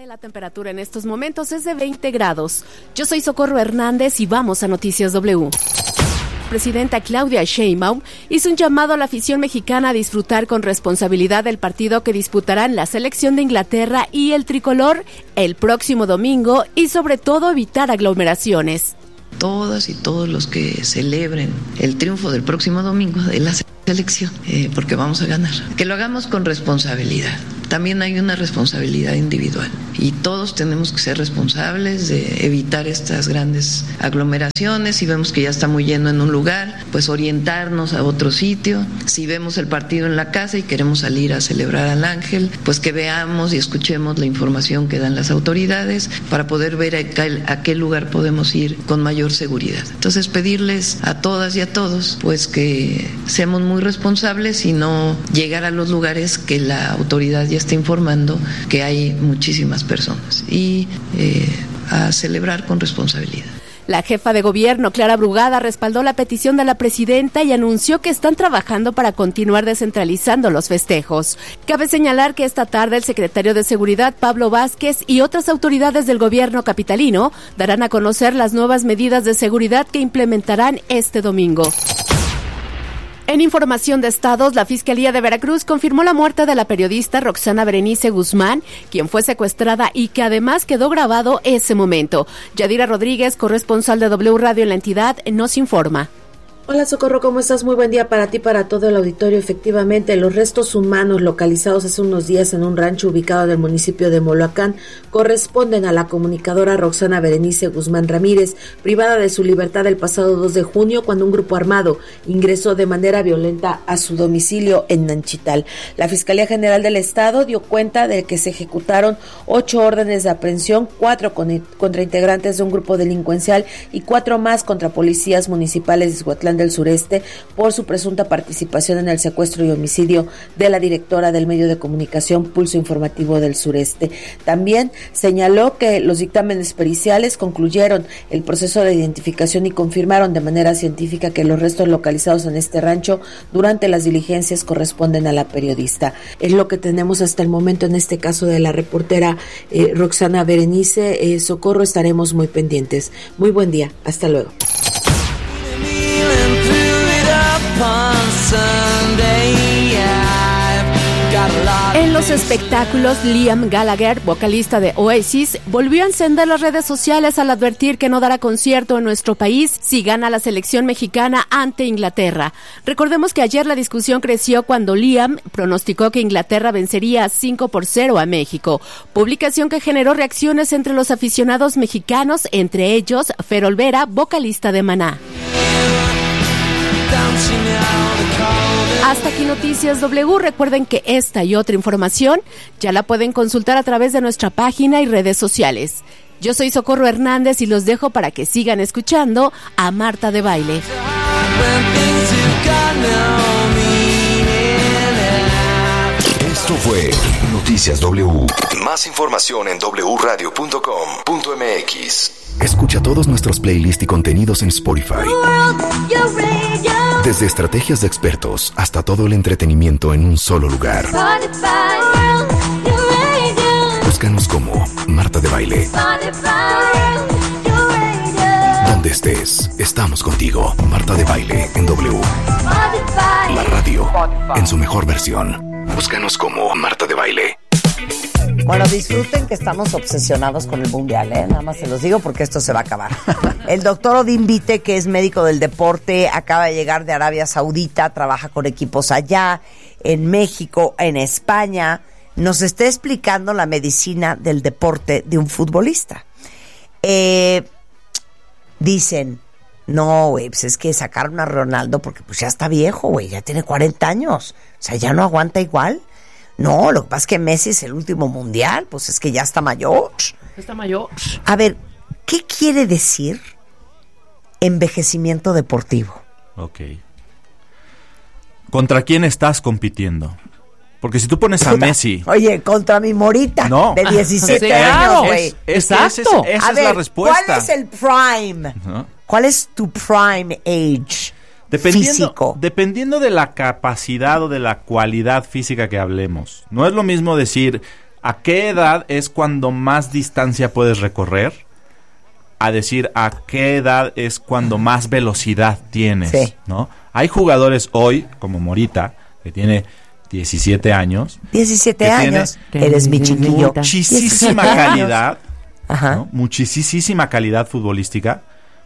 La temperatura en estos momentos es de 20 grados. Yo soy Socorro Hernández y vamos a Noticias W. Presidenta Claudia Sheinbaum hizo un llamado a la afición mexicana a disfrutar con responsabilidad del partido que disputarán la selección de Inglaterra y el tricolor el próximo domingo y sobre todo evitar aglomeraciones. Todas y todos los que celebren el triunfo del próximo domingo de la selección, porque vamos a ganar. Que lo hagamos con responsabilidad. También hay una responsabilidad individual y todos tenemos que ser responsables de evitar estas grandes aglomeraciones. Si vemos que ya está muy lleno en un lugar, pues orientarnos a otro sitio. Si vemos el partido en la casa y queremos salir a celebrar al Ángel, pues que veamos y escuchemos la información que dan las autoridades para poder ver a qué lugar podemos ir con mayor seguridad. Entonces pedirles a todas y a todos pues que seamos muy responsables y no llegar a los lugares que la autoridad ya está informando que hay muchísimas personas y a celebrar con responsabilidad. La jefa de gobierno, Clara Brugada, respaldó la petición de la presidenta y anunció que están trabajando para continuar descentralizando los festejos. Cabe señalar que esta tarde el secretario de Seguridad, Pablo Vázquez, y otras autoridades del gobierno capitalino darán a conocer las nuevas medidas de seguridad que implementarán este domingo. En información de estados, la Fiscalía de Veracruz confirmó la muerte de la periodista Roxana Berenice Guzmán, quien fue secuestrada y que además quedó grabado ese momento. Yadira Rodríguez, corresponsal de W Radio en la entidad, nos informa. Hola Socorro, ¿cómo estás? Muy buen día para ti, para todo el auditorio. Efectivamente, los restos humanos localizados hace unos días en un rancho ubicado en el municipio de Moloacán corresponden a la comunicadora Roxana Berenice Guzmán Ramírez, privada de su libertad el pasado 2 de junio cuando un grupo armado ingresó de manera violenta a su domicilio en Nanchital. La Fiscalía General del Estado dio cuenta de que se ejecutaron 8 órdenes de aprehensión, 4 contra integrantes de un grupo delincuencial y 4 más contra policías municipales de Izhuatlán del Sureste por su presunta participación en el secuestro y homicidio de la directora del medio de comunicación Pulso Informativo del Sureste. También señaló que los dictámenes periciales concluyeron el proceso de identificación y confirmaron de manera científica que los restos localizados en este rancho durante las diligencias corresponden a la periodista. Es lo que tenemos hasta el momento en este caso de la reportera Roxana Berenice. Socorro, estaremos muy pendientes. Muy buen día, hasta luego. En los espectáculos, Liam Gallagher, vocalista de Oasis, volvió a encender las redes sociales al advertir que no dará concierto en nuestro país si gana la selección mexicana ante Inglaterra. Recordemos que ayer la discusión creció cuando Liam pronosticó que Inglaterra vencería 5-0 a México, publicación que generó reacciones entre los aficionados mexicanos, entre ellos Fer Olvera, vocalista de Maná. Hasta aquí Noticias W. Recuerden que esta y otra información ya la pueden consultar a través de nuestra página y redes sociales. Yo soy Socorro Hernández y los dejo para que sigan escuchando a Marta de Baile. Esto fue Noticias W. Más información en wradio.com.mx. Escucha todos nuestros playlists y contenidos en Spotify. Desde estrategias de expertos hasta todo el entretenimiento en un solo lugar. Búscanos como Marta de Baile. Donde estés, estamos contigo. Marta de Baile en W. La radio en su mejor versión. Búscanos como Marta de Baile. Bueno, disfruten que estamos obsesionados con el mundial, nada más se los digo porque esto se va a acabar. El doctor Odín Vite, que es médico del deporte, acaba de llegar de Arabia Saudita, trabaja con equipos allá, en México, en España, nos está explicando la medicina del deporte de un futbolista. Dicen, no, güey, pues es que sacaron a Ronaldo porque pues ya está viejo, güey, ya tiene 40 años, o sea, ya no aguanta igual. No, lo que pasa es que Messi es el último mundial, pues es que ya está mayor. Está mayor. A ver, ¿qué quiere decir envejecimiento deportivo? Ok. ¿Contra quién estás compitiendo? Porque si tú pones a Messi... Oye, contra mi morita de 17 años, güey. Exacto. Esa es la respuesta. ¿Cuál es el prime? Uh-huh. ¿Cuál es tu prime age? Dependiendo de la capacidad o de la cualidad física que hablemos. No es lo mismo decir ¿a qué edad es cuando más distancia puedes recorrer? A decir, ¿a qué edad es cuando más velocidad tienes? Sí. ¿No? Hay jugadores hoy, como Morita, que tiene 17 años. 17 años. Eres mi chiquillo. Muchísima calidad. Ajá. ¿No? Muchísima calidad futbolística.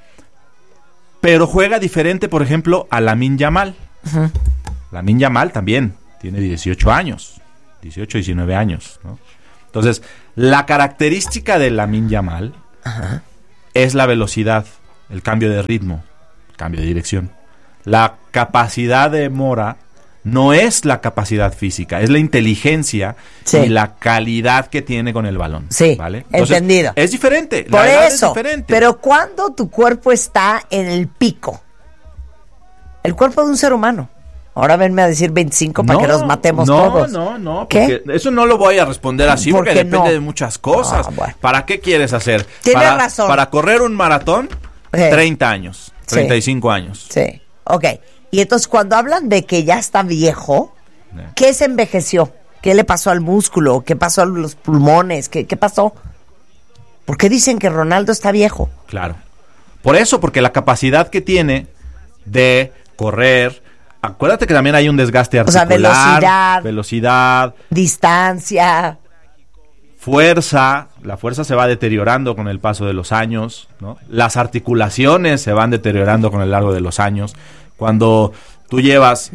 Pero juega diferente, por ejemplo, a Lamine Yamal. Ajá. Lamine Yamal también tiene 18 años. 18, 19 años, ¿no? Entonces, la característica de Lamine Yamal es la velocidad, el cambio de ritmo, el cambio de dirección. La capacidad de Mora no es la capacidad física, es la inteligencia y la calidad que tiene con el balón. Sí, ¿vale? Entonces, entendido. Es diferente. Por la edad eso, es diferente. pero cuando tu cuerpo está en el pico, el cuerpo de un ser humano. Ahora venme a decir 25 para que nos matemos todos. No, ¿Qué? porque eso no lo voy a responder así porque depende de muchas cosas. Bueno. ¿Para qué quieres hacer? Tienes razón. Para correr un maratón, 30 años, 35 años. Sí, ok. Y entonces cuando hablan de que ya está viejo, ¿qué se envejeció? ¿Qué le pasó al músculo? ¿Qué pasó a los pulmones? ¿Qué pasó? ¿Por qué dicen que Ronaldo está viejo? Claro. Por eso, porque la capacidad que tiene de correr... Acuérdate que también hay un desgaste articular. O sea, velocidad, distancia, fuerza. La fuerza se va deteriorando con el paso de los años, ¿no? Las articulaciones se van deteriorando con el largo de los años. Cuando tú llevas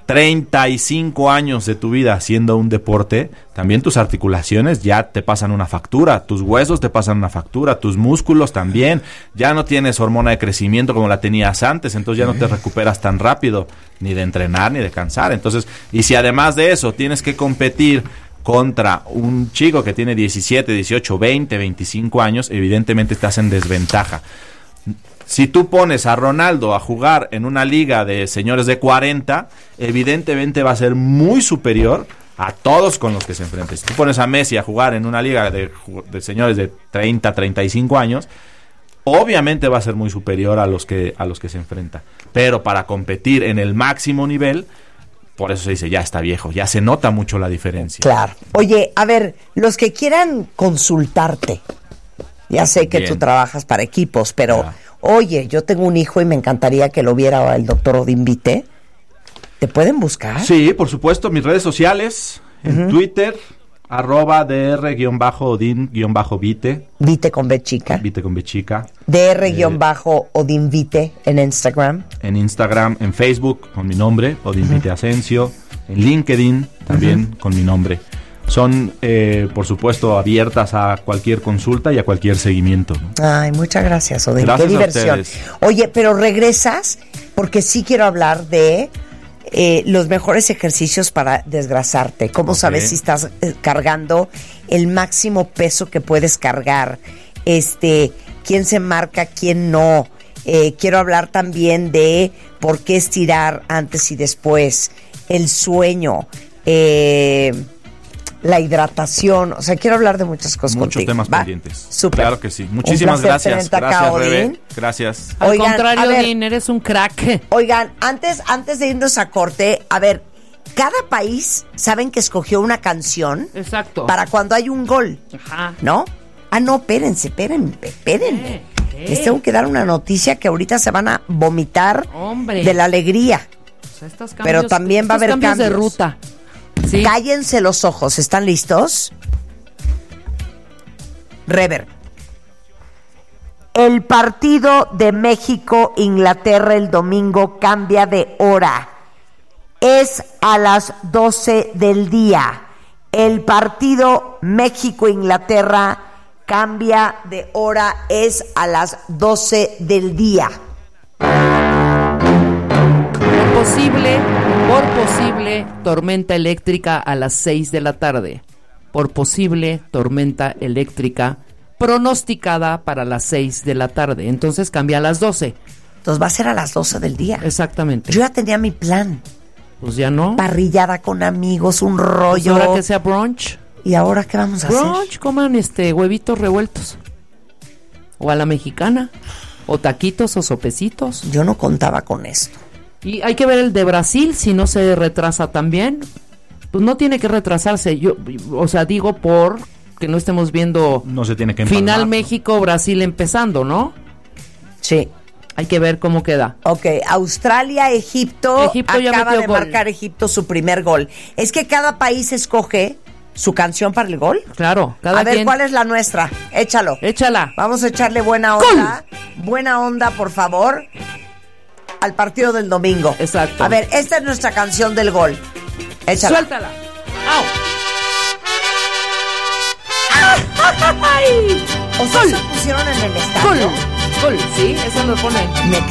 35 años de tu vida haciendo un deporte, también tus articulaciones ya te pasan una factura, tus huesos te pasan una factura, tus músculos también. Ya no tienes hormona de crecimiento como la tenías antes, entonces ya no te recuperas tan rápido, ni de entrenar ni de cansar. Entonces, y si además de eso tienes que competir contra un chico que tiene 17, 18, 20, 25 años, evidentemente estás en desventaja. Si tú pones a Ronaldo a jugar en una liga de señores de 40, evidentemente va a ser muy superior a todos con los que se enfrente. Si tú pones a Messi a jugar en una liga de señores de 30, 35 años, obviamente va a ser muy superior a los que se enfrenta. Pero para competir en el máximo nivel, por eso se dice, ya está viejo, ya se nota mucho la diferencia. Claro. Oye, a ver, los que quieran consultarte, ya sé que tú trabajas para equipos, pero... Oye, yo tengo un hijo y me encantaría que lo viera el doctor Odín Vite. ¿Te pueden buscar? Sí, por supuesto. Mis redes sociales, en Twitter, @dr_Odín_Vite. Vite con B chica. Vite con B chica. dr_Odín Vite en Instagram. En Instagram, en Facebook, con mi nombre, Odín Vite Asensio. En LinkedIn, también con mi nombre. Son, por supuesto, abiertas a cualquier consulta y a cualquier seguimiento, ¿no? Ay, muchas gracias, Odín. Gracias. Qué diversión. Ustedes. Oye, pero regresas porque sí quiero hablar de los mejores ejercicios para desgrasarte. ¿Cómo sabes si estás cargando el máximo peso que puedes cargar? ¿Quién se marca, quién no? Quiero hablar también de por qué estirar antes y después, el sueño, la hidratación, o sea, quiero hablar de muchas cosas Muchos contigo. temas pendientes. Súper. Claro que sí. Muchísimas gracias. Gracias, Rebe. Gracias. Al Oigan, contrario, a ver, Odín, eres un crack. Oigan, antes de irnos a corte, a ver, cada país, ¿saben que escogió una canción? Exacto. Para cuando hay un gol, Ajá. ¿no? Ah, no, espérenme. Les tengo que dar una noticia que ahorita se van a vomitar de la alegría. O sea, estos Pero también va a haber cambios de ruta. Sí. Cállense los ojos, ¿están listos? Rever. El partido de México-Inglaterra el domingo cambia de hora. Es a las 12 del día. El partido México-Inglaterra cambia de hora, es a las 12 del día. Por posible tormenta eléctrica a las 6 de la tarde. Por posible tormenta eléctrica pronosticada para las 6 de la tarde. Entonces cambia a las 12. Entonces va a ser a las 12 del día. Exactamente. Yo ya tenía mi plan. Pues ya no. Parrillada con amigos, un Pues rollo. ahora que sea brunch. ¿Y ahora qué vamos a hacer? Brunch, coman huevitos revueltos. O a la mexicana. O taquitos o sopecitos. Yo no contaba con esto. Y hay que ver el de Brasil, si no se retrasa también. pues no tiene que retrasarse. Yo, o sea, digo por que no estemos viendo no se tiene que empalmar. Final México-Brasil empezando, ¿no? Sí. Hay que ver cómo queda. Ok, Australia-Egipto, ya acaba metió de gol. marcar Egipto su primer gol. Es que cada país escoge su canción para el gol. Claro, A ver, ¿cuál es la nuestra? Échalo. Échala. Vamos a echarle buena onda. Buena onda, por favor, al partido del domingo. Exacto. A ver, esta es nuestra canción del gol. Échala. Suéltala. ¡Au! O sea, se pusieron en el estadio. Gol. Sí, eso lo ponen. Me